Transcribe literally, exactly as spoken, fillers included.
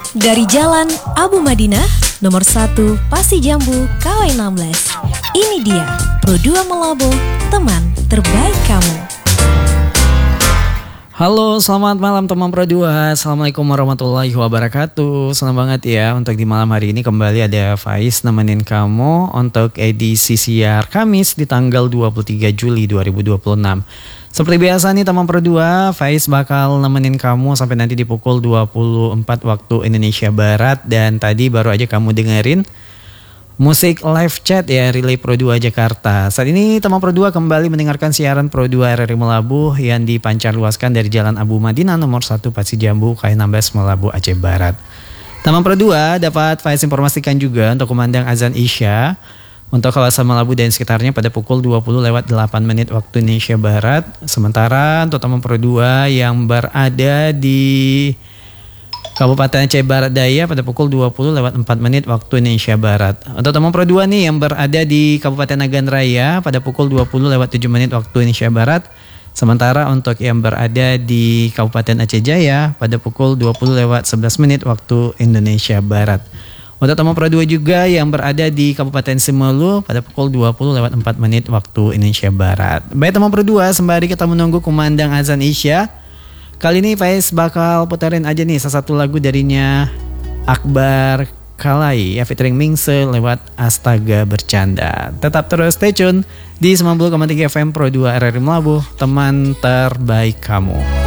Dari Jalan Abu Madinah, nomor satu Pasi Jambu, K W enam belas. Ini dia Pro dua Melabo, teman terbaik kamu. Halo, selamat malam teman Pro dua. Assalamualaikum warahmatullahi wabarakatuh. Senang banget ya untuk di malam hari ini kembali ada Faiz nemenin kamu untuk edisi siar Kamis di tanggal dua puluh tiga Juli dua ribu dua puluh enam. Seperti biasa nih teman Pro dua, Faiz bakal nemenin kamu sampai nanti di pukul dua puluh empat waktu Indonesia Barat. Dan tadi baru aja kamu dengerin musik live chat ya, Relay Pro dua Jakarta. Saat ini teman Pro dua kembali mendengarkan siaran Pro dua R R I Melabuh yang dipancarluaskan dari Jalan Abu Madinah nomor satu Pasi Jambu, K enam belas Melabuh, Aceh Barat. Teman Pro dua dapat Faiz informasikan juga untuk kumandang azan Isya untuk kawasan Melabuh dan sekitarnya pada pukul dua puluh lewat delapan menit waktu Indonesia Barat. Sementara untuk teman Pro dua yang berada di Kabupaten Aceh Barat Daya pada pukul dua puluh lewat empat menit waktu Indonesia Barat. Untuk teman Pro dua nih yang berada di Kabupaten Nagan Raya pada pukul dua puluh lewat tujuh menit waktu Indonesia Barat. Sementara untuk yang berada di Kabupaten Aceh Jaya pada pukul dua puluh lewat sebelas menit waktu Indonesia Barat. Untuk teman Pro dua juga yang berada di Kabupaten Simelu pada pukul dua puluh lewat empat menit waktu Indonesia Barat. Baik teman Pro dua, sembari kita menunggu kumandang azan Isya, kali ini Faiz bakal putarin aja nih salah satu lagu darinya Akbar Kalai ya, featuring Mingse lewat Astaga Bercanda. Tetap terus stay tune di sembilan puluh koma tiga F M Pro dua R R I Melabuh, teman terbaik kamu.